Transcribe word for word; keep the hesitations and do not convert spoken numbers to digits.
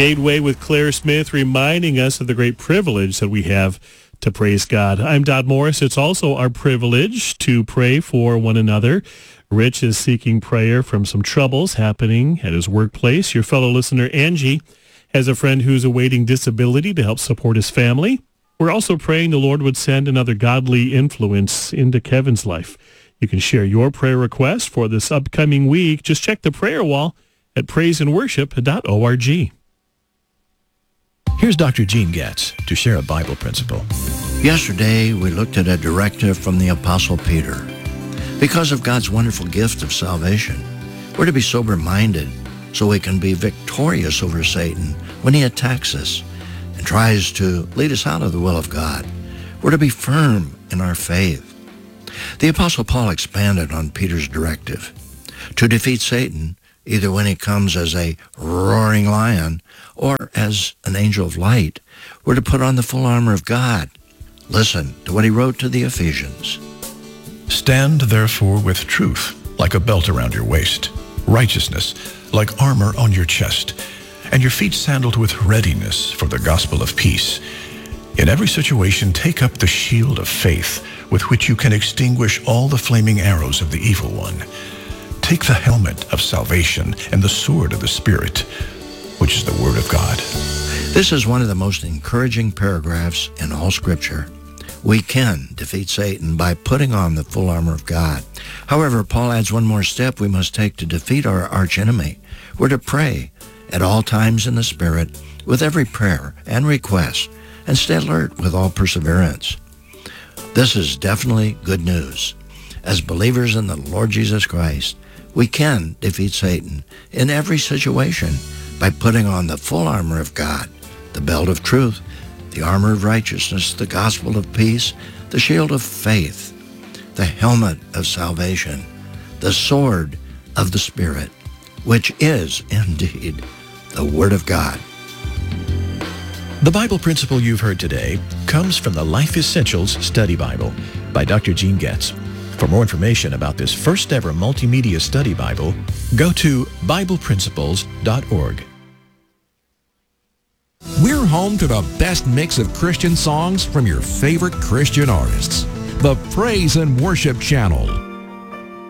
Gateway with Claire Smith reminding us of the great privilege that we have to praise God. I'm Dodd Morris. It's also our privilege to pray for one another. Rich is seeking prayer from some troubles happening at his workplace. Your fellow listener, Angie, has a friend who's awaiting disability to help support his family. We're also praying the Lord would send another godly influence into Kevin's life. You can share your prayer request for this upcoming week. Just check the prayer wall at praise and worship dot org. Here's Doctor Gene Getz to share a Bible principle. Yesterday, we looked at a directive from the Apostle Peter. Because of God's wonderful gift of salvation, we're to be sober-minded so we can be victorious over Satan when he attacks us and tries to lead us out of the will of God. We're to be firm in our faith. The Apostle Paul expanded on Peter's directive. To defeat Satan, either when he comes as a roaring lion or as an angel of light, we're to put on the full armor of God. Listen to what he wrote to the Ephesians. Stand therefore with truth like a belt around your waist, righteousness like armor on your chest, and your feet sandaled with readiness for the gospel of peace. In every situation, take up the shield of faith with which you can extinguish all the flaming arrows of the evil one. Take the helmet of salvation and the sword of the Spirit, which is the Word of God. This is one of the most encouraging paragraphs in all Scripture. We can defeat Satan by putting on the full armor of God. However, Paul adds one more step we must take to defeat our archenemy. We're to pray at all times in the Spirit with every prayer and request, and stay alert with all perseverance. This is definitely good news. As believers in the Lord Jesus Christ, we can defeat Satan in every situation by putting on the full armor of God, the belt of truth, the armor of righteousness, the gospel of peace, the shield of faith, the helmet of salvation, the sword of the Spirit, which is indeed the Word of God. The Bible principle you've heard today comes from the Life Essentials Study Bible by Doctor Gene Getz. For more information about this first ever multimedia study Bible, go to Bible Principles dot org. We're home to the best mix of Christian songs from your favorite Christian artists. The Praise and Worship Channel.